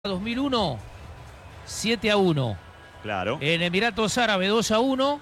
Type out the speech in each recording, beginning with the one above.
2001, 7-1. Claro. En Emiratos Árabes, 2-1.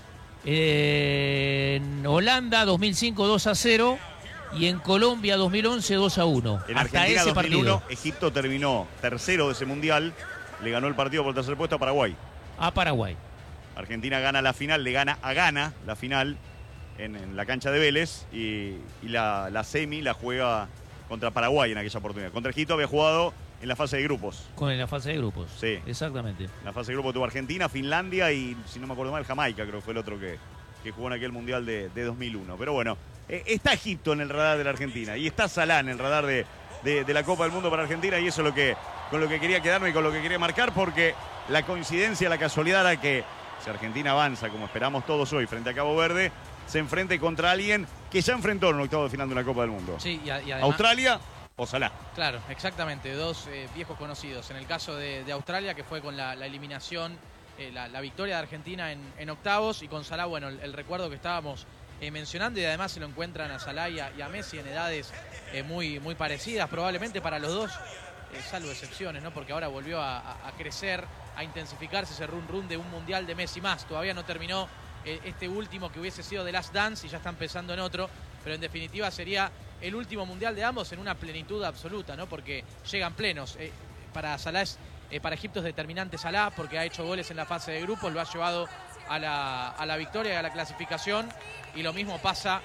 En Holanda, 2005, 2-0. Y en Colombia, 2011, 2-1. En Hasta Argentina, ese 2001, partido. Egipto terminó tercero de ese mundial. Le ganó el partido por el tercer puesto a Paraguay. A Paraguay. Argentina gana la final, le gana a Ghana la final en la cancha de Vélez. Y la semi la juega contra Paraguay en aquella oportunidad. Contra Egipto había jugado en la fase de grupos. Con la fase de grupos. Sí. Exactamente. En la fase de grupos tuvo Argentina, Finlandia y, si no me acuerdo mal, Jamaica, creo que fue el otro que jugó en aquel mundial de 2001. Pero bueno, está Egipto en el radar de la Argentina y está Salah en el radar de la Copa del Mundo para Argentina, y eso es con lo que quería quedarme y con lo que quería marcar, porque la coincidencia, la casualidad era que si Argentina avanza, como esperamos todos hoy, frente a Cabo Verde, se enfrente contra alguien que ya enfrentó en un octavo de final de una Copa del Mundo. Sí, y además, Australia o Salah. Claro, exactamente, dos viejos conocidos. En el caso de Australia, que fue con la eliminación, la victoria de Argentina en octavos, y con Salah, bueno, el recuerdo que estábamos mencionando, y además se lo encuentran a Salah y a Messi en edades muy parecidas, probablemente para los dos, salvo excepciones, ¿no? Porque ahora volvió a crecer, a intensificarse ese run de un mundial de Messi más. Todavía no terminó este último, que hubiese sido The Last Dance, y ya está empezando en otro, pero en definitiva sería el último mundial de ambos en una plenitud absoluta, ¿no? Porque llegan plenos. Para Salah para Egipto es determinante Salah, porque ha hecho goles en la fase de grupos, lo ha llevado a la victoria y a la clasificación, y lo mismo pasa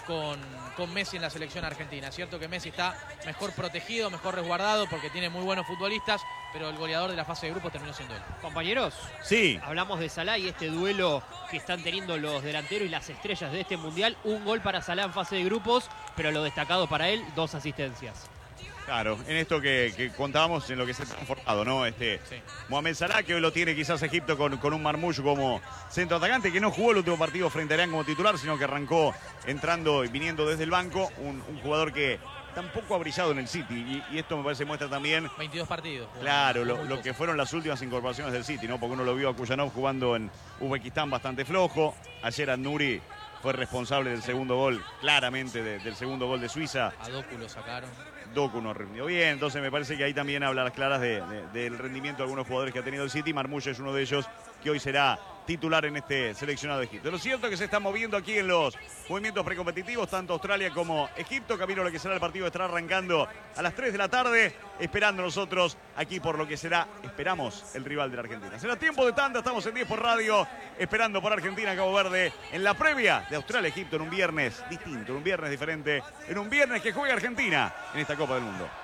con Messi en la selección argentina. Es cierto que Messi está mejor protegido, mejor resguardado, porque tiene muy buenos futbolistas, pero el goleador de la fase de grupos terminó siendo él. Compañeros, Sí. hablamos de Salah y este duelo que están teniendo los delanteros y las estrellas de este mundial. Un gol para Salah en fase de grupos, pero lo destacado para él, 2 asistencias. Claro, en esto que contábamos, en lo que se ha transformado, ¿no? Sí. Mohamed Salah, que hoy lo tiene quizás Egipto con un Marmoush como centro atacante, que no jugó el último partido frente a Irán como titular, sino que arrancó entrando y viniendo desde el banco. Un jugador que tampoco ha brillado en el City, y esto me parece muestra también, 22 partidos. claro, lo que fueron las últimas incorporaciones del City, ¿no? Porque uno lo vio a Kuyanov jugando en Uzbekistán bastante flojo. Ayer An-Nouri fue responsable del segundo gol, claramente del segundo gol de Suiza. A Doku lo sacaron. Doku no rindió bien, entonces me parece que ahí también habla las claras del rendimiento de algunos jugadores que ha tenido el City. Marmoush es uno de ellos, que hoy será titular en este seleccionado de Egipto. Lo cierto es que se está moviendo aquí en los movimientos precompetitivos, tanto Australia como Egipto. Camino a lo que será el partido, estará arrancando a las 3 de la tarde, esperando nosotros aquí por lo que será, esperamos, el rival de la Argentina. Será tiempo de tanda, estamos en 10 por radio, esperando por Argentina, Cabo Verde, en la previa de Australia-Egipto, en un viernes distinto, en un viernes diferente, en un viernes que juega Argentina en esta Copa del Mundo.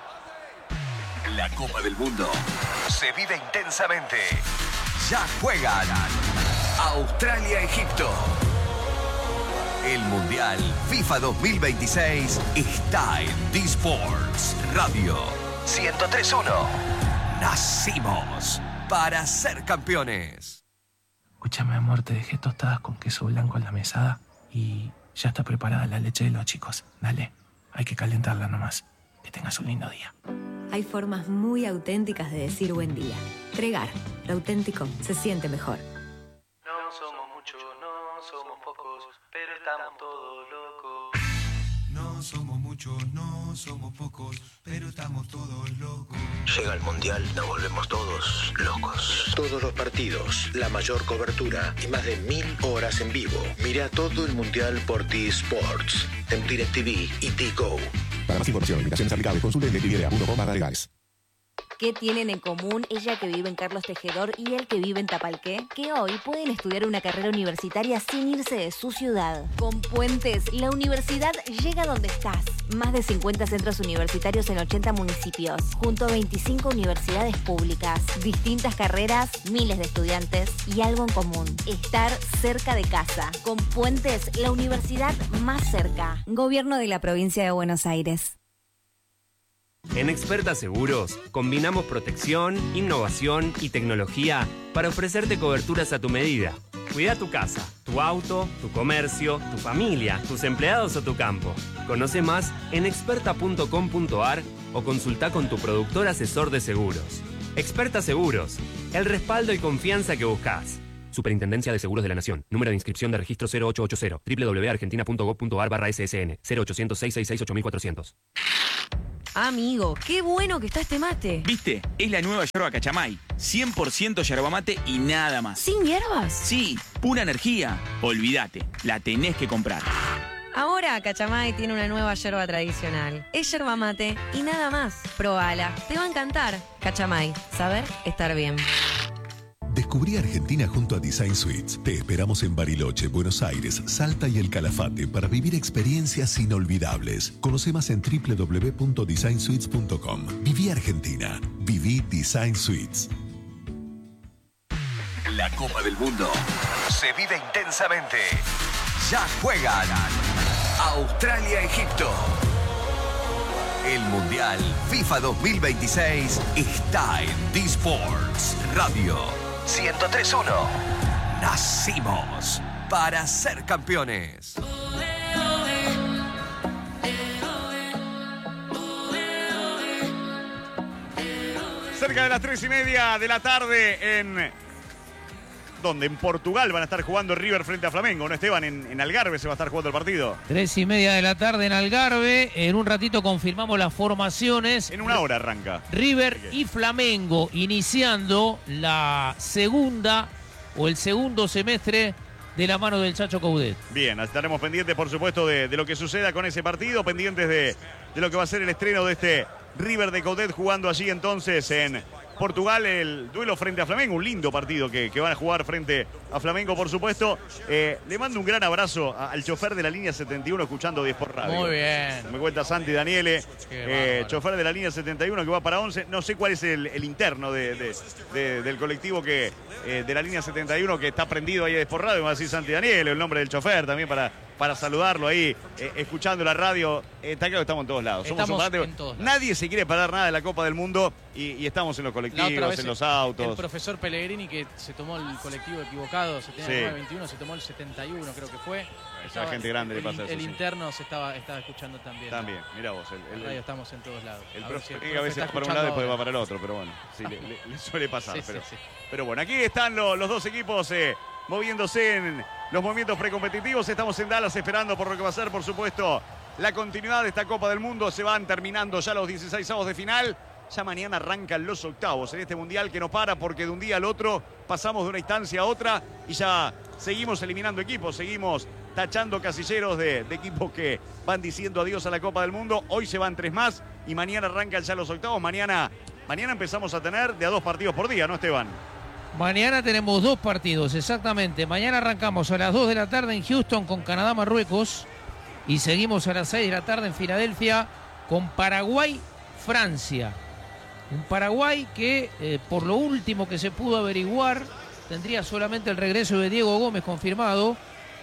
La Copa del Mundo se vive intensamente. Ya juegan Australia-Egipto. El Mundial FIFA 2026 está en D-Sports Radio 103.1. Nacimos para ser campeones. Escúchame, amor, te dejé tostadas con queso blanco en la mesada y ya está preparada la leche de los chicos. Dale, hay que calentarla nomás. Que tengas un lindo día. Hay formas muy auténticas de decir buen día. Tregar, lo auténtico se siente mejor. No somos muchos, no somos pocos, pero estamos todos locos. No somos muchos, no somos pocos, pero estamos todos locos. Llega el Mundial, nos volvemos todos locos. Todos los partidos, la mayor cobertura y más de 1000 horas en vivo. Mira todo el Mundial por T-Sports, en DirecTV y T-Go. Para más información, invitaciones aplicables, consulte en DirecTV.com/legales. ¿Qué tienen en común ella que vive en Carlos Tejedor y él que vive en Tapalqué? Que hoy pueden estudiar una carrera universitaria sin irse de su ciudad. Con Puentes, la universidad llega donde estás. Más de 50 centros universitarios en 80 municipios, junto a 25 universidades públicas. Distintas carreras, miles de estudiantes y algo en común: estar cerca de casa. Con Puentes, la universidad más cerca. Gobierno de la Provincia de Buenos Aires. En Experta Seguros, combinamos protección, innovación y tecnología para ofrecerte coberturas a tu medida. Cuida tu casa, tu auto, tu comercio, tu familia, tus empleados o tu campo. Conoce más en experta.com.ar o consulta con tu productor asesor de seguros. Experta Seguros, el respaldo y confianza que buscas. Superintendencia de Seguros de la Nación. Número de inscripción de registro 0880. www.argentina.gov.ar/ssn 0800 666 8400. Amigo, qué bueno que está este mate. ¿Viste? Es la nueva yerba Cachamay. 100% yerba mate y nada más. ¿Sin hierbas? Sí, pura energía. Olvídate, la tenés que comprar. Ahora Cachamay tiene una nueva yerba tradicional. Es yerba mate y nada más. Probala, te va a encantar. Cachamay, saber estar bien. Descubrí Argentina junto a Design Suites. Te esperamos en Bariloche, Buenos Aires, Salta y El Calafate para vivir experiencias inolvidables. Conoce más en www.designsuites.com. Viví Argentina. Viví Design Suites. La Copa del Mundo se vive intensamente. Ya juegan Australia-Egipto. El Mundial FIFA 2026 está en D-Sports Radio 103.1. Nacimos para ser campeones. Cerca de las 3:30 de la tarde en Portugal van a estar jugando River frente a Flamengo, ¿no, Esteban? En Algarve se va a estar jugando el partido. 3:30 de la tarde en Algarve. En un ratito confirmamos las formaciones. En una hora arranca. River y Flamengo iniciando la segunda o el segundo semestre de la mano del Chacho Coudet. Bien, estaremos pendientes, por supuesto, de lo que suceda con ese partido, pendientes de lo que va a ser el estreno de este River de Coudet jugando allí entonces en Portugal, el duelo frente a Flamengo, un lindo partido que van a jugar frente a Flamengo, por supuesto. Le mando un gran abrazo al chofer de la línea 71 escuchando D-Sport Radio. Muy bien. Me cuenta Santi Daniele, chofer de la línea 71 que va para 11. No sé cuál es el interno del colectivo de la línea 71 que está prendido ahí de D-Sport Radio. Me va a decir Santi Daniele, el nombre del chofer también para saludarlo ahí, escuchando la radio. Está claro que estamos en todos lados. Estamos en todos lados. Nadie se quiere parar nada de la Copa del Mundo y estamos en los colectivos, en los autos. El profesor Pellegrini que se tomó el colectivo equivocado, se tenía el 921, se tomó el 71, creo que fue. A gente grande le pasa eso. El interno se estaba escuchando también. También, mirá vos. Radio estamos en todos lados. El profe a veces va para un lado y después va para el otro, pero bueno, sí, le suele pasar. Sí, pero bueno, aquí están los dos equipos moviéndose en los movimientos precompetitivos. Estamos en Dallas esperando por lo que va a ser, por supuesto, la continuidad de esta Copa del Mundo. Se van terminando ya los 16avos de final. Ya mañana arrancan los octavos en este Mundial que no para porque de un día al otro pasamos de una instancia a otra y ya seguimos eliminando equipos, seguimos tachando casilleros de equipos que van diciendo adiós a la Copa del Mundo. Hoy se van 3 más y mañana arrancan ya los octavos. Mañana empezamos a tener de a 2 partidos por día, ¿no, Esteban? Mañana tenemos 2 partidos, exactamente. Mañana arrancamos a las 2 de la tarde en Houston con Canadá, Marruecos. Y seguimos a las 6 de la tarde en Filadelfia con Paraguay, Francia. Un Paraguay que, por lo último que se pudo averiguar, tendría solamente el regreso de Diego Gómez confirmado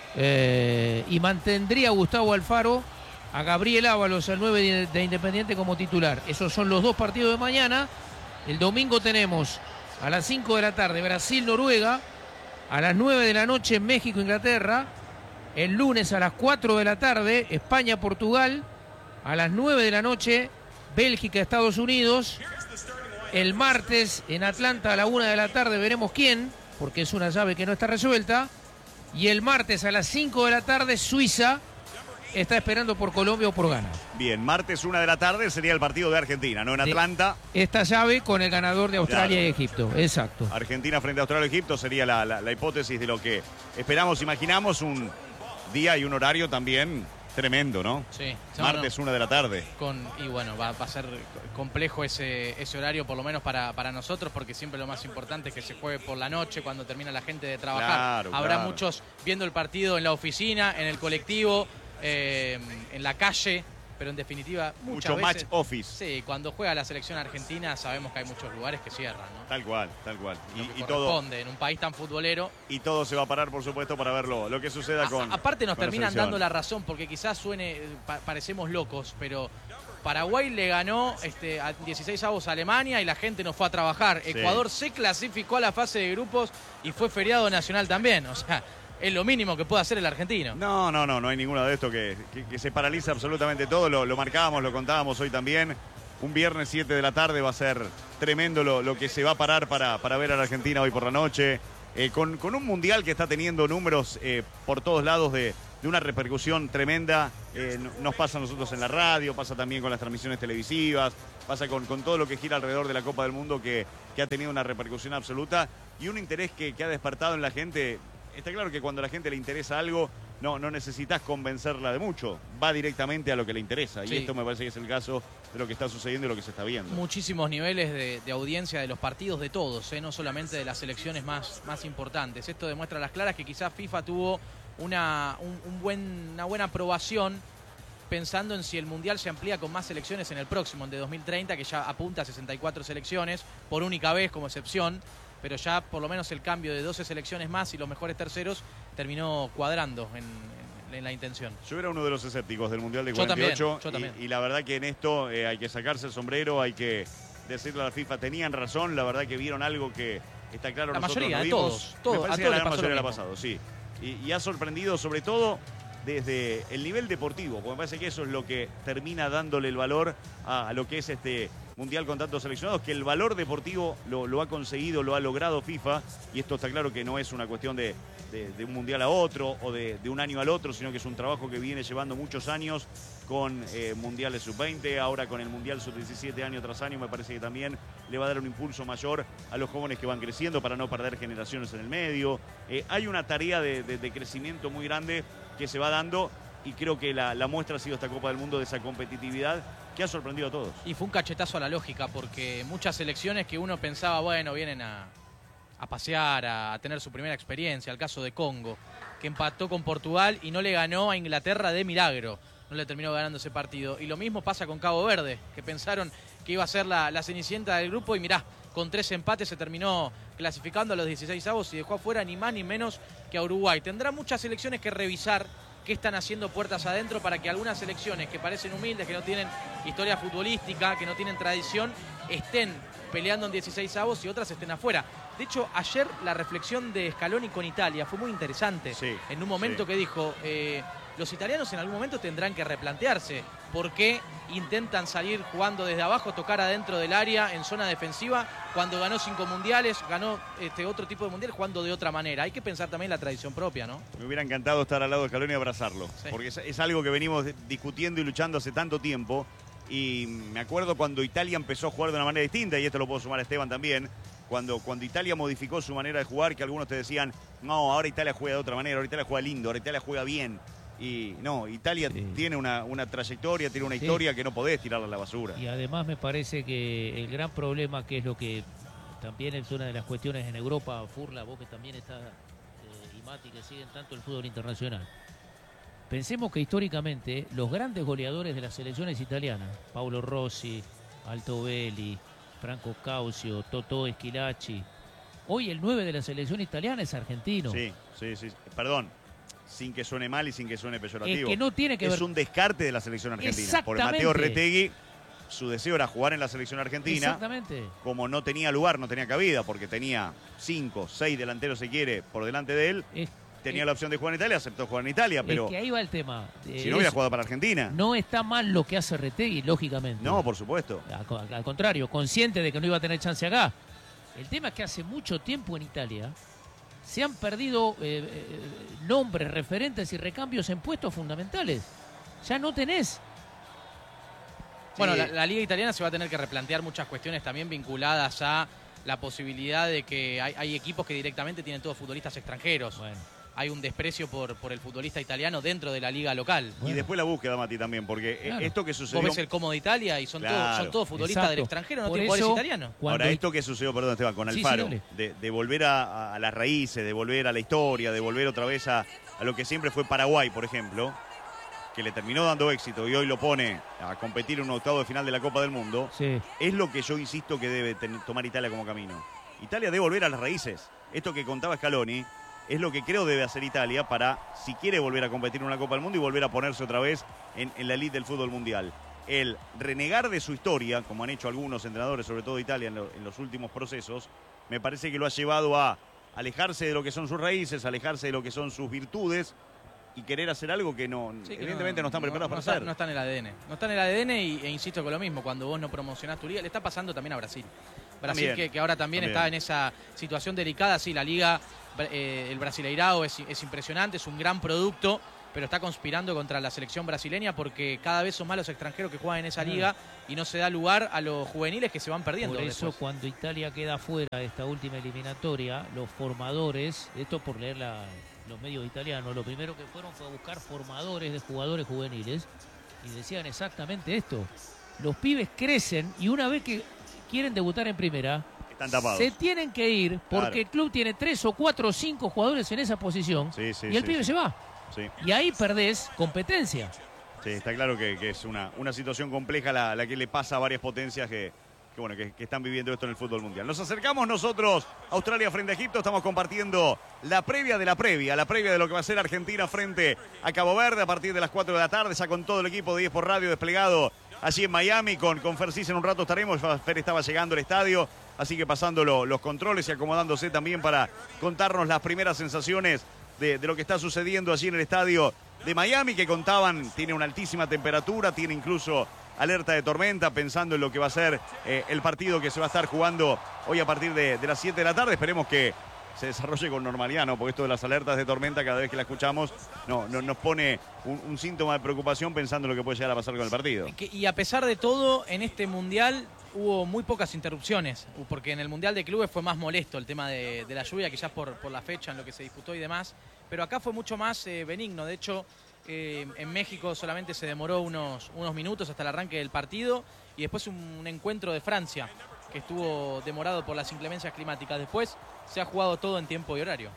y mantendría a Gustavo Alfaro, a Gabriel Ábalos, al 9 de Independiente como titular. Esos son los 2 partidos de mañana. El domingo tenemos a las 5 de la tarde Brasil-Noruega, a las 9 de la noche México-Inglaterra, el lunes a las 4 de la tarde España-Portugal, a las 9 de la noche Bélgica-Estados Unidos. El martes en Atlanta a la 1 de la tarde veremos quién, porque es una llave que no está resuelta. Y el martes a las 5 de la tarde Suiza está esperando por Colombia o por Ghana. Bien, martes 1 de la tarde sería el partido de Argentina, ¿no? En Atlanta. Esta llave con el ganador de Australia y Egipto, exacto. Argentina frente a Australia y Egipto sería la hipótesis de lo que esperamos, imaginamos, un día y un horario también tremendo, ¿no? Sí. Martes 1 de la tarde. Y bueno, va a ser complejo ese horario, por lo menos para nosotros, porque siempre lo más importante es que se juegue por la noche, cuando termina la gente de trabajar. Habrá muchos viendo el partido en la oficina, en el colectivo, en la calle, pero en definitiva mucho match office. Sí, cuando juega la selección argentina sabemos que hay muchos lugares que cierran, ¿no? Tal cual. Y todo en un país tan futbolero. Y todo se va a parar, por supuesto, para ver lo que suceda con. Aparte nos terminan dando la razón, porque quizás parecemos locos, pero Paraguay le ganó a 16avos a Alemania y la gente no fue a trabajar. Sí. Ecuador se clasificó a la fase de grupos y fue feriado nacional también, o sea, es lo mínimo que puede hacer el argentino. No hay ninguno de esto que se paraliza absolutamente todo. Lo marcábamos, lo contábamos hoy también. Un viernes 7 de la tarde va a ser tremendo lo que se va a parar para ver a la Argentina hoy por la noche. Con un mundial que está teniendo números por todos lados de una repercusión tremenda. Nos pasa a nosotros en la radio, pasa también con las transmisiones televisivas, pasa con todo lo que gira alrededor de la Copa del Mundo que ha tenido una repercusión absoluta y un interés que ha despertado en la gente. Está claro que cuando a la gente le interesa algo, no necesitas convencerla de mucho, va directamente a lo que le interesa. Sí. Y esto me parece que es el caso de lo que está sucediendo y lo que se está viendo. Muchísimos niveles de audiencia de los partidos de todos, no solamente de las selecciones más importantes. Esto demuestra a las claras que quizás FIFA tuvo una buena aprobación pensando en si el Mundial se amplía con más selecciones en el próximo, en de 2030, que ya apunta a 64 selecciones, por única vez como excepción, pero ya por lo menos el cambio de 12 selecciones más y los mejores terceros terminó cuadrando en la intención. Yo era uno de los escépticos del Mundial de 48 yo también. Y la verdad que en esto hay que sacarse el sombrero, hay que decirle a la FIFA, tenían razón, la verdad que vieron algo que está claro la nosotros mayoría, no de vimos. todos, Me parece a que todos la les gran pasó mayoría lo le ha mismo. pasado, sí. Y ha sorprendido sobre todo desde el nivel deportivo, porque me parece que eso es lo que termina dándole el valor a lo que es este Mundial con tantos seleccionados, que el valor deportivo lo ha conseguido, lo ha logrado FIFA, y esto está claro que no es una cuestión de un Mundial a otro o de un año al otro, sino que es un trabajo que viene llevando muchos años con Mundiales Sub-20, ahora con el Mundial Sub-17 año tras año. Me parece que también le va a dar un impulso mayor a los jóvenes que van creciendo para no perder generaciones en el medio. Hay una tarea de crecimiento muy grande que se va dando, y creo que la muestra ha sido esta Copa del Mundo de esa competitividad que ha sorprendido a todos. Y fue un cachetazo a la lógica, porque muchas selecciones que uno pensaba, bueno, vienen a pasear, a tener su primera experiencia. El caso de Congo, que empató con Portugal y no le ganó a Inglaterra de milagro. No le terminó ganando ese partido. Y lo mismo pasa con Cabo Verde, que pensaron que iba a ser la cenicienta del grupo y mirá, con 3 empates se terminó clasificando a los 16avos y dejó afuera ni más ni menos que a Uruguay. Tendrá muchas selecciones que revisar qué están haciendo puertas adentro para que algunas selecciones que parecen humildes, que no tienen historia futbolística, que no tienen tradición, estén peleando en 16avos y otras estén afuera. De hecho, ayer la reflexión de Scaloni con Italia fue muy interesante. Sí, en un momento que dijo, los italianos en algún momento tendrán que replantearse por qué intentan salir jugando desde abajo, tocar adentro del área en zona defensiva, cuando ganó 5 mundiales, ganó otro tipo de mundial jugando de otra manera. Hay que pensar también la tradición propia, ¿no? Me hubiera encantado estar al lado de Scaloni y abrazarlo, Sí. porque es algo que venimos discutiendo y luchando hace tanto tiempo. Y me acuerdo cuando Italia empezó a jugar de una manera distinta, y esto lo puedo sumar a Esteban también, cuando Italia modificó su manera de jugar, que algunos te decían, no, ahora Italia juega de otra manera, ahora Italia juega lindo, ahora Italia juega bien. Y no, Italia tiene una trayectoria, tiene una historia que no podés tirarla a la basura. Y además me parece que el gran problema, que es lo que también es una de las cuestiones en Europa, Furla, vos que también estás, y Mati, que siguen tanto el fútbol internacional. Pensemos que históricamente los grandes goleadores de las selecciones italianas, Paolo Rossi, Alto Belli, Franco Caucio, Totò Esquilaci, hoy el 9 de la selección italiana es argentino. Sí. Perdón, sin que suene mal y sin que suene peyorativo. Es que no tiene que es ver. un descarte de la selección argentina. Porque Exactamente. Mateo Retegui, su deseo era jugar en la selección argentina. Exactamente. Como no tenía lugar, no tenía cabida, porque tenía 5, 6 delanteros, si quiere, por delante de él. Tenía la opción de jugar en Italia, aceptó jugar en Italia, pero Es que ahí va el tema. si no hubiera jugado para Argentina. No está mal lo que hace Retegui, lógicamente. No, por supuesto. Al contrario, consciente de que no iba a tener chance acá. El tema es que hace mucho tiempo en Italia se han perdido nombres, referentes y recambios en puestos fundamentales. Ya no tenés. Bueno, la Liga Italiana se va a tener que replantear muchas cuestiones también vinculadas a la posibilidad de que hay equipos que directamente tienen todos futbolistas extranjeros. Bueno. Hay un desprecio por el futbolista italiano dentro de la liga local. Y después la búsqueda, Mati, también, porque Claro. esto que sucedió... Vos ves el Como de Italia y son todos futbolistas Exacto. del extranjero, no Por tienen eso, jugadores italianos. Ahora, esto que sucedió, perdón, Esteban, con Alfaro, de volver a las raíces, de volver a la historia, de volver otra vez a lo que siempre fue Paraguay, por ejemplo, que le terminó dando éxito y hoy lo pone a competir en un octavo de final de la Copa del Mundo, es lo que yo insisto que debe tomar Italia como camino. Italia debe volver a las raíces. Esto que contaba Scaloni es lo que creo debe hacer Italia para, si quiere volver a competir en una Copa del Mundo y volver a ponerse otra vez en la elite del fútbol mundial. El renegar de su historia, como han hecho algunos entrenadores, sobre todo Italia, en los últimos procesos, me parece que lo ha llevado a alejarse de lo que son sus raíces, alejarse de lo que son sus virtudes y querer hacer algo que evidentemente no están preparados para hacer. No está en el ADN. No está en el ADN e insisto con lo mismo, cuando vos no promocionás tu liga, le está pasando también a Brasil. Brasil que ahora también está en esa situación delicada. Sí, la liga, el Brasileirao es impresionante, es un gran producto, pero está conspirando contra la selección brasileña porque cada vez son más los extranjeros que juegan en esa liga y no se da lugar a los juveniles que se van perdiendo. Por eso, después. cuando Italia queda fuera de esta última eliminatoria, los formadores, esto por leer los medios italianos, lo primero que fueron fue a buscar formadores de jugadores juveniles y decían exactamente esto. Los pibes crecen y una vez que quieren debutar en primera, están tapados. Se tienen que ir porque claro. El club tiene 3 o 4 o 5 jugadores en esa posición y el pibe se va. Sí. Y ahí perdés competencia. Sí, está claro que es una situación compleja la que le pasa a varias potencias que están viviendo esto en el fútbol mundial. Nos acercamos nosotros a Australia frente a Egipto. Estamos compartiendo la previa de lo que va a ser Argentina frente a Cabo Verde a partir de las 4 de la tarde, ya con todo el equipo de 10 por Radio desplegado allí en Miami. Con Fercis en un rato estaremos. Fer estaba llegando al estadio, así que pasando los controles y acomodándose también para contarnos las primeras sensaciones de lo que está sucediendo allí en el estadio de Miami, que contaban, tiene una altísima temperatura, tiene incluso alerta de tormenta, pensando en lo que va a ser el partido que se va a estar jugando hoy a partir de las 7 de la tarde. Esperemos que se desarrolle con normalidad, ¿no? Porque esto de las alertas de tormenta, cada vez que la escuchamos, nos pone un síntoma de preocupación pensando en lo que puede llegar a pasar con el partido. Y a pesar de todo, en este Mundial hubo muy pocas interrupciones, porque en el Mundial de Clubes fue más molesto el tema de la lluvia, quizás por la fecha en lo que se disputó y demás, pero acá fue mucho más benigno. De hecho, en México solamente se demoró unos minutos hasta el arranque del partido y después un encuentro de Francia que estuvo demorado por las inclemencias climáticas. Después se ha jugado todo en tiempo y horario.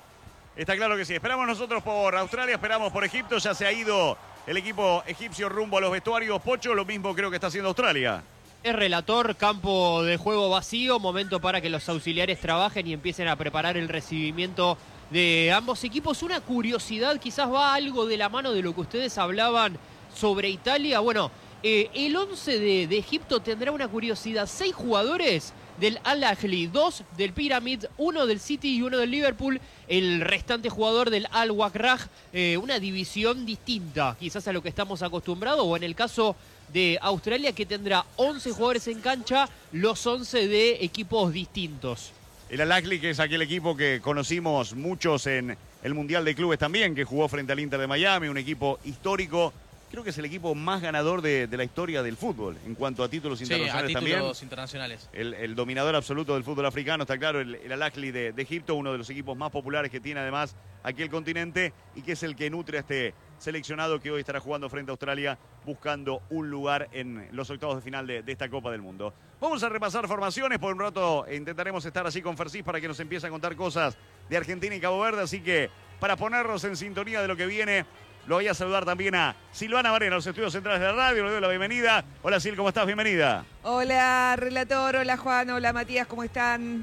Está claro que sí. Esperamos nosotros por Australia, esperamos por Egipto. Ya se ha ido el equipo egipcio rumbo a los vestuarios. Pocho, lo mismo creo que está haciendo Australia. Es relator, campo de juego vacío, momento para que los auxiliares trabajen y empiecen a preparar el recibimiento de ambos equipos. Una curiosidad, quizás va algo de la mano de lo que ustedes hablaban sobre Italia. Bueno, el 11 de Egipto tendrá una curiosidad. 6 jugadores del Al-Ahly, 2 del Pyramid, 1 del City y 1 del Liverpool. El restante jugador del Al-Wakrah, una división distinta quizás a lo que estamos acostumbrados, o en el caso de Australia, que tendrá 11 jugadores en cancha, los 11 de equipos distintos. El Al-Ahly, que es aquel equipo que conocimos muchos en el Mundial de Clubes también, que jugó frente al Inter de Miami, un equipo histórico. Creo que es el equipo más ganador de la historia del fútbol en cuanto a títulos internacionales también. Sí, a títulos internacionales. El dominador absoluto del fútbol africano, está claro, el Al-Ahly de Egipto, uno de los equipos más populares que tiene además aquí el continente y que es el que nutre a este seleccionado que hoy estará jugando frente a Australia buscando un lugar en los octavos de final de esta Copa del Mundo. Vamos a repasar formaciones, por un rato intentaremos estar así con Fercis para que nos empiece a contar cosas de Argentina y Cabo Verde, así que para ponernos en sintonía de lo que viene, lo voy a saludar también a Silvana Varela, los estudios centrales de la radio. Le doy la bienvenida. Hola, Sil, ¿cómo estás? Bienvenida. Hola, relator. Hola, Juan. Hola, Matías. ¿Cómo están?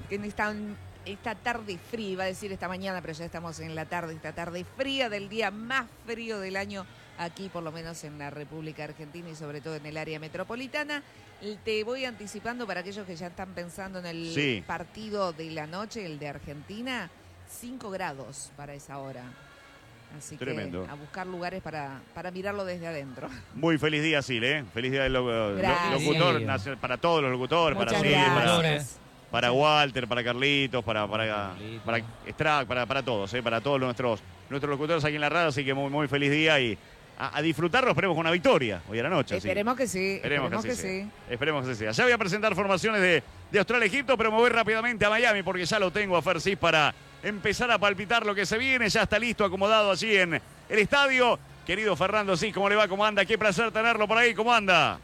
Esta tarde fría, iba a decir esta mañana, pero ya estamos en la tarde. Esta tarde fría del día más frío del año aquí, por lo menos en la República Argentina y sobre todo en el área metropolitana. Te voy anticipando para aquellos que ya están pensando en el partido de la noche, el de Argentina, 5 grados para esa hora. Así tremendo. Que a buscar lugares para mirarlo desde adentro. Muy feliz día, Sil, ¿eh? Feliz día del locutor, para todos los locutores, muchas para gracias. Para Walter, para Carlitos, para Strack, para todos, para todos nuestros locutores aquí en la radio, así que muy, muy feliz día y a disfrutarlo. Esperemos con una victoria hoy a la noche. Esperemos que sí. Esperemos que sí. Esperemos que sí. Ya voy a presentar formaciones de Australia-Egipto, pero me voy rápidamente a Miami porque ya lo tengo a Fercis para empezar a palpitar lo que se viene. Ya está listo, acomodado allí en el estadio. Querido Fernando, sí, ¿cómo le va? ¿Cómo anda? Qué placer tenerlo por ahí. ¿Cómo anda?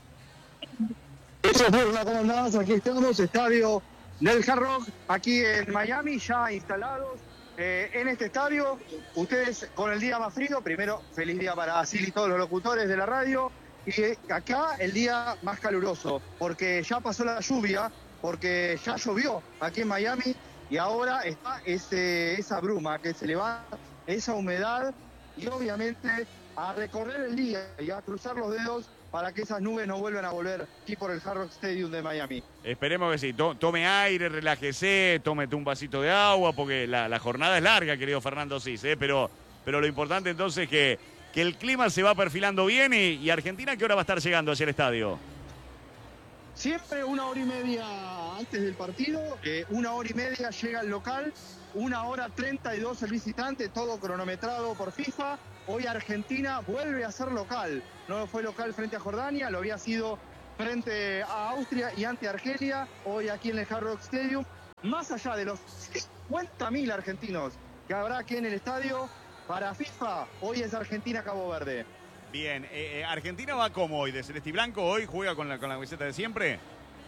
Eso es, ¿cómo andás? Aquí estamos, estadio del Hard Rock, aquí en Miami, ya instalados en este estadio. Ustedes con el día más frío, primero, feliz día para Sil y todos los locutores de la radio. Y acá el día más caluroso, porque ya pasó la lluvia, porque ya llovió aquí en Miami y ahora está esa bruma que se levanta, esa humedad y obviamente a recorrer el día y a cruzar los dedos para que esas nubes no vuelvan a volver aquí por el Hard Rock Stadium de Miami. Esperemos que sí. Tome aire, relájese, tómete un vasito de agua, porque la jornada es larga, querido Fernando Cis, pero lo importante entonces es que el clima se va perfilando bien y Argentina, ¿qué hora va a estar llegando hacia el estadio? Siempre 1 hora y media antes del partido, 1 hora y media llega el local, 1 hora 32 el visitante, todo cronometrado por FIFA. hoy Argentina vuelve a ser local. No fue local frente a Jordania, lo había sido frente a Austria y ante Argelia, hoy aquí en el Hard Rock Stadium. Más allá de los 50.000 argentinos que habrá aquí en el estadio, para FIFA, hoy es Argentina-Cabo Verde. Bien, ¿Argentina va como hoy? ¿De celeste y blanco? ¿Hoy juega con la camiseta de siempre?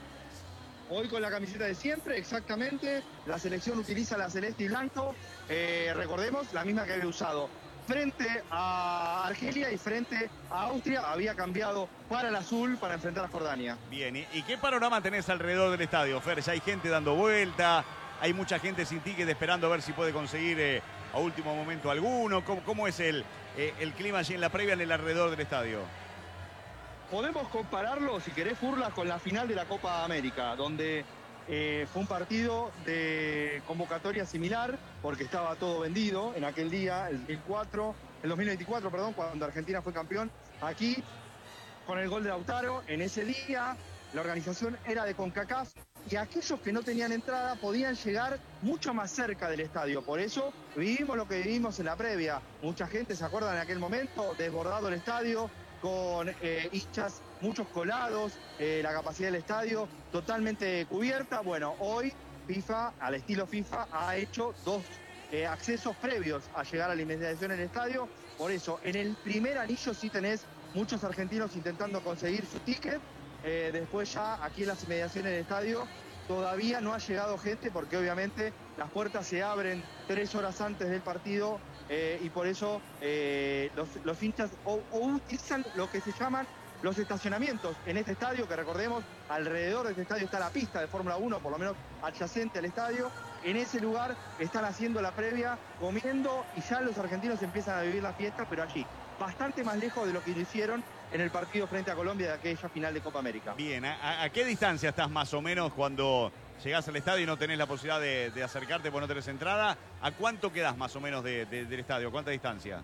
Hoy con la camiseta de siempre, exactamente. La selección utiliza la celeste y blanco. Recordemos, la misma que había usado frente a Argelia y frente a Austria. Había cambiado para el azul para enfrentar a Jordania. Bien, ¿y qué panorama tenés alrededor del estadio, Fer? Ya hay gente dando vuelta, hay mucha gente sin ticket esperando a ver si puede conseguir a último momento alguno. ¿Cómo es el clima allí en la previa en el alrededor del estadio? Podemos compararlo, si querés, Furla, con la final de la Copa América, donde fue un partido de convocatoria similar, porque estaba todo vendido en aquel día, el 2024, cuando Argentina fue campeón. Aquí, con el gol de Lautaro, en ese día, la organización era de CONCACAF, y aquellos que no tenían entrada podían llegar mucho más cerca del estadio. Por eso vivimos lo que vivimos en la previa. Mucha gente, ¿se acuerdan en aquel momento? Desbordado el estadio, con hinchas, muchos colados, la capacidad del estadio totalmente cubierta. Bueno, hoy FIFA, al estilo FIFA, ha hecho 2 accesos previos a llegar a la inmediación del estadio. Por eso, en el primer anillo sí tenés muchos argentinos intentando conseguir su ticket. Después ya aquí en las inmediaciones del estadio todavía no ha llegado gente, porque obviamente las puertas se abren 3 horas antes del partido. Y por eso los hinchas o utilizan lo que se llaman los estacionamientos en este estadio, que recordemos, alrededor de este estadio está la pista de Fórmula 1, por lo menos adyacente al estadio. En ese lugar están haciendo la previa, comiendo, y ya los argentinos empiezan a vivir la fiesta, pero allí, bastante más lejos de lo que lo hicieron en el partido frente a Colombia de aquella final de Copa América. Bien, ¿a qué distancia estás más o menos cuando llegás al estadio y no tenés la posibilidad de acercarte porque no tenés entrada? ¿A cuánto quedás más o menos del estadio? ¿Cuánta distancia?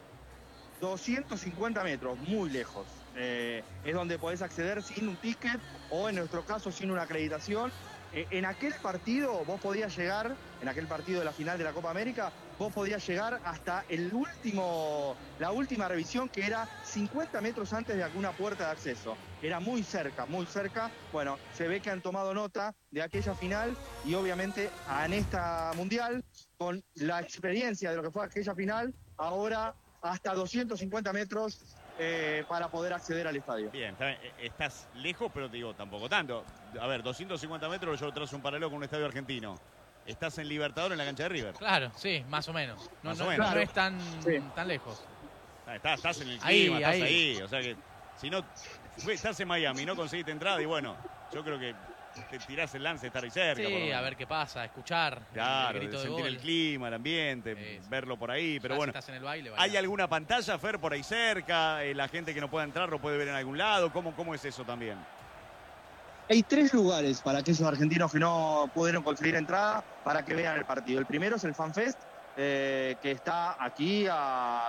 250 metros, muy lejos. Es donde podés acceder sin un ticket o, en nuestro caso, sin una acreditación. En aquel partido vos podías llegar, en aquel partido de la final de la Copa América, vos podías llegar hasta la última revisión, que era 50 metros antes de alguna puerta de acceso. Era muy cerca, muy cerca. Bueno, se ve que han tomado nota de aquella final, y obviamente en esta mundial, con la experiencia de lo que fue aquella final, ahora hasta 250 metros para poder acceder al estadio. Bien, estás lejos, pero te digo, tampoco tanto. A ver, 250 metros, yo trazo un paralelo con un estadio argentino. Estás en Libertador, en la cancha de River. Claro, sí, más o menos. No es tan lejos. Estás en el clima, estás ahí. O sea que, si no, estás en Miami, no conseguiste entrada, y bueno, yo creo que te tirás el lance de estar ahí cerca. Sí, a ver qué pasa, escuchar claro, el grito de sentir gol. El clima, el ambiente, verlo por ahí. Pero bueno, si estás en el baile, ¿hay alguna pantalla, Fer, por ahí cerca? La gente que no pueda entrar lo puede ver en algún lado. ¿Cómo es eso también? Hay 3 lugares para aquellos argentinos que no pudieron conseguir entrada para que vean el partido. El primero es el FanFest, que está aquí a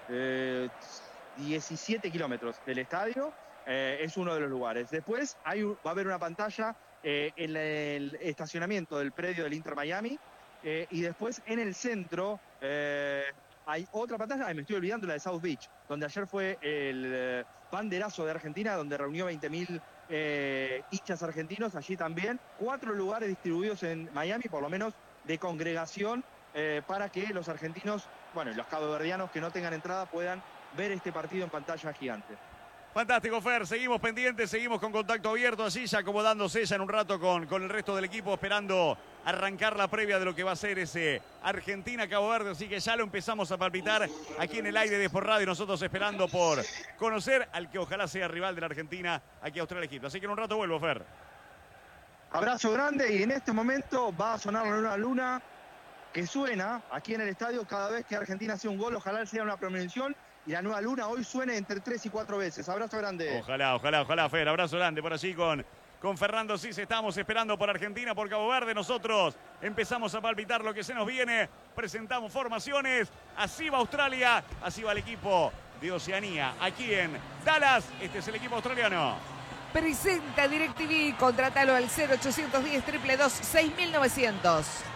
17 kilómetros del estadio. Es uno de los lugares. Después va a haber una pantalla en el estacionamiento del predio del Inter Miami, y después en el centro hay otra pantalla, me estoy olvidando, la de South Beach, donde ayer fue el banderazo de Argentina, donde reunió 20.000 hinchas argentinos. Allí también 4 lugares distribuidos en Miami, por lo menos de congregación, para que los argentinos, bueno, y los caboverdianos que no tengan entrada puedan ver este partido en pantalla gigante. Fantástico, Fer. Seguimos pendientes, seguimos con contacto abierto, así ya acomodándose ya en un rato con el resto del equipo, esperando arrancar la previa de lo que va a ser ese Argentina-Cabo Verde. Así que ya lo empezamos a palpitar aquí en el aire de Sport Radio, y nosotros esperando por conocer al que ojalá sea rival de la Argentina aquí a Australia-Egipto. Así que en un rato vuelvo, Fer. Abrazo grande, y en este momento va a sonar una luna que suena aquí en el estadio cada vez que Argentina hace un gol. Ojalá sea una premonición y la nueva luna hoy suene entre 3 y 4 veces. Abrazo grande. Ojalá, Fer. Abrazo grande por allí con Fernando Cis. Estamos esperando por Argentina, por Cabo Verde. Nosotros empezamos a palpitar lo que se nos viene. Presentamos formaciones. Así va Australia, así va el equipo de Oceanía. Aquí en Dallas, este es el equipo australiano. Presenta DirecTV, contrátalo al 0810 222 6900.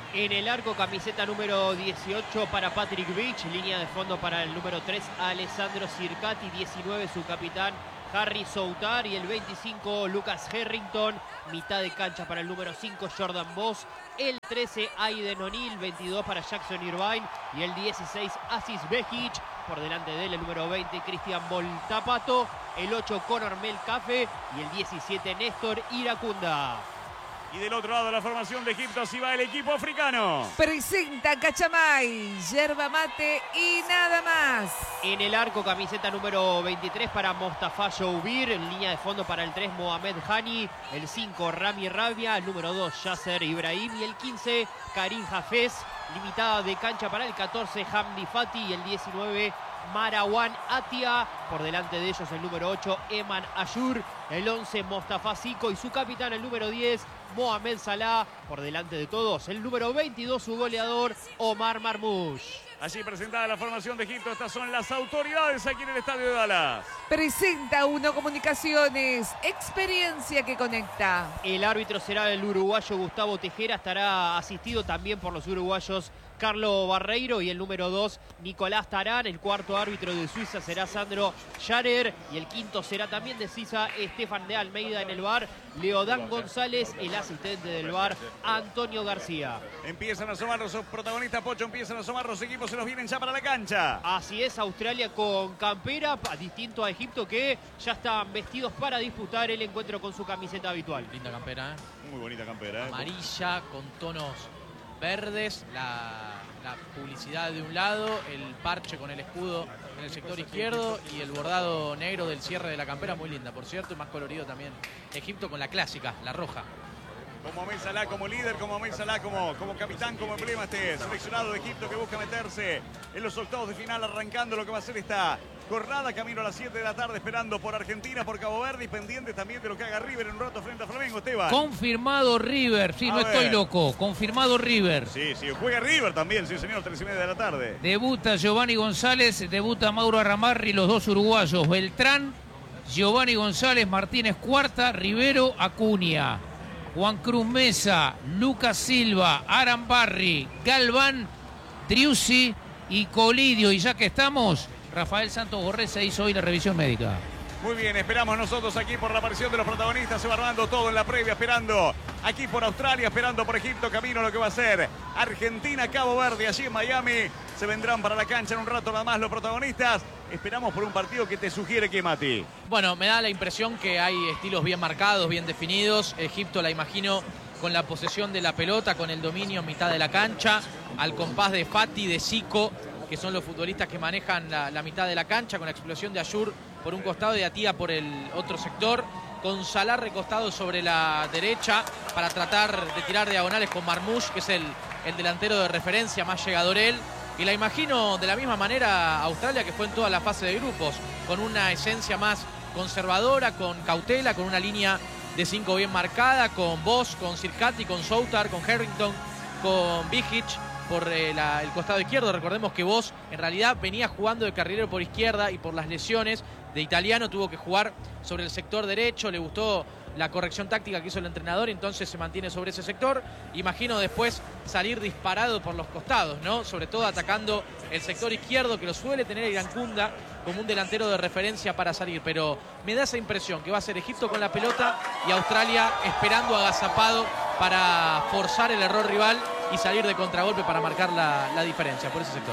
En el arco, camiseta número 18 para Patrick Beach, línea de fondo para el número 3 Alessandro Circati, 19 su capitán Harry Soutar y el 25 Lucas Harrington, mitad de cancha para el número 5 Jordan Voss, el 13 Aiden O'Neill, 22 para Jackson Irvine y el 16 Aziz Behic, por delante de él el número 20 Cristian Voltapato, el 8 Conor Melcafe y el 17 Néstor Iracunda. Y del otro lado de la formación de Egipto, así va el equipo africano. Presenta Cachamay, yerba mate y nada más. En el arco, camiseta número 23 para Mostafa Joubir. En línea de fondo para el 3, Mohamed Hani. El 5, Rami Rabia. El número 2, Yasser Ibrahim. Y el 15, Karim Hafez. Limitada de cancha para el 14, Hamdi Fati. Y el 19, Marwan Atia. Por delante de ellos el número 8, Eman Ayur. El 11, Mostafa Siko. Y su capitán, el número 10, Mohamed Salah. Por delante de todos, el número 22, su goleador, Omar Marmoush. Así presentada la formación de Egipto, estas son las autoridades aquí en el estadio de Dallas. Presenta Uno Comunicaciones, experiencia que conecta. El árbitro será el uruguayo Gustavo Tejera, estará asistido también por los uruguayos Carlos Barreiro y el número 2, Nicolás Tarán. El cuarto árbitro de Suiza será Sandro Scharer y el quinto será también de Suiza, Estefan de Almeida en el VAR, Leodán González, el asistente del VAR, Antonio García. Empiezan a asomar los protagonistas, Pocho, empiezan a asomar los equipos, se los vienen ya para la cancha. Así es, Australia con campera, distinto a Egipto que ya están vestidos para disputar el encuentro con su camiseta habitual. Linda campera, ¿eh? Muy bonita campera, ¿eh? Amarilla con tonos verdes, la publicidad de un lado, el parche con el escudo en el sector izquierdo y el bordado negro del cierre de la campera, muy linda, por cierto, y más colorido también Egipto con la clásica, la roja. Como Mohamed Salah como líder, como Mohamed Salah como capitán, como emblema, este seleccionado de Egipto que busca meterse en los octavos de final, arrancando lo que va a ser esta jornada, camino a las 7 de la tarde, esperando por Argentina, por Cabo Verde y pendiente también de lo que haga River en un rato frente a Flamengo, Esteban. Confirmado River, sí, no estoy loco, confirmado River. Sí, juega River también, sí señor, 3:30 de la tarde. Debuta Giovanni González, debuta Mauro Arramarri, los dos uruguayos, Beltrán, Giovanni González, Martínez Cuarta, Rivero, Acuña. Juan Cruz Mesa, Lucas Silva, Aran Barri, Galván, Driussi y Colidio. Y ya que estamos, Rafael Santos Borré se hizo hoy la revisión médica. Muy bien, esperamos nosotros aquí por la aparición de los protagonistas. Se va armando todo en la previa, esperando aquí por Australia, esperando por Egipto, camino a lo que va a ser Argentina, Cabo Verde, allí en Miami. Se vendrán para la cancha en un rato nada más los protagonistas. Esperamos por un partido que te sugiere que, Mati. Bueno, me da la impresión que hay estilos bien marcados, bien definidos. Egipto la imagino con la posesión de la pelota, con el dominio en mitad de la cancha, al compás de Fati, de Zico, que son los futbolistas que manejan la mitad de la cancha, con la explosión de Ayur por un costado y Atia por el otro sector, con Salah recostado sobre la derecha para tratar de tirar diagonales con Marmoush, que es el delantero de referencia, más llegador él. Y la imagino de la misma manera Australia, que fue en toda la fase de grupos, con una esencia más conservadora, con cautela, con una línea de 5 bien marcada, con Voss, con Circati, con Soutar, con Harrington, con Bihic por el costado izquierdo. Recordemos que Voss en realidad venía jugando de carrilero por izquierda y por las lesiones de Italiano tuvo que jugar sobre el sector derecho. Le gustó la corrección táctica que hizo el entrenador, entonces se mantiene sobre ese sector. Imagino después salir disparado por los costados, ¿no? Sobre todo atacando el sector izquierdo, que lo suele tener Irankunda como un delantero de referencia para salir, pero me da esa impresión que va a ser Egipto con la pelota y Australia esperando agazapado para forzar el error rival y salir de contragolpe para marcar la diferencia por ese sector.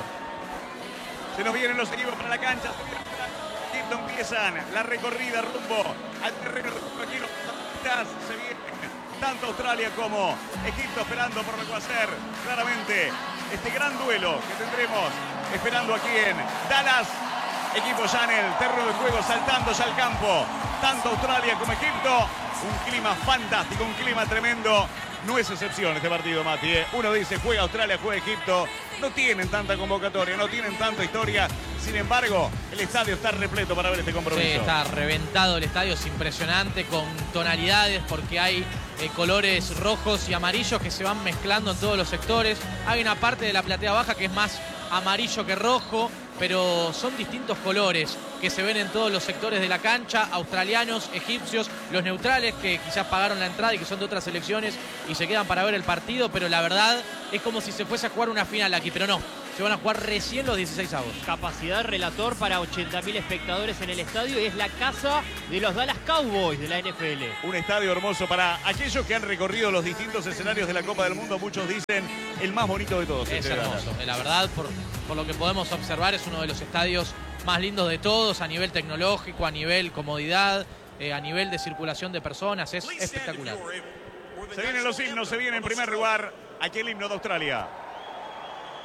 Se nos vienen los equipos para la cancha. Egipto empiezan la recorrida rumbo al terreno. Aquí los protagonistas se vienen tanto Australia como Egipto esperando por lo que va a ser claramente este gran duelo que tendremos esperando aquí en Dallas. Equipo ya en el terreno de juego, saltando ya al campo. Tanto Australia como Egipto. Un clima fantástico, un clima tremendo. No es excepción este partido, Mati. Uno dice, juega Australia, juega Egipto. No tienen tanta convocatoria, no tienen tanta historia. Sin embargo, el estadio está repleto para ver este compromiso. Sí, está reventado el estadio, es impresionante, con tonalidades, porque hay colores rojos y amarillos que se van mezclando en todos los sectores. Hay una parte de la platea baja que es más amarillo que rojo, pero son distintos colores. que se ven en todos los sectores de la cancha, australianos, egipcios, los neutrales que quizás pagaron la entrada y que son de otras selecciones y se quedan para ver el partido, pero la verdad es como si se fuese a jugar una final aquí, pero no, se van a jugar recién los 16avos. Capacidad relator para 80.000 espectadores en el estadio y es la casa de los Dallas Cowboys de la NFL. Un estadio hermoso para aquellos que han recorrido los distintos escenarios de la Copa del Mundo. Muchos dicen el más bonito de todos. Es hermoso. La verdad, por lo que podemos observar, es uno de los estadios más lindos de todos a nivel tecnológico, a nivel comodidad, a nivel de circulación de personas. Es espectacular. Se vienen los himnos, se viene en primer lugar aquel himno de Australia.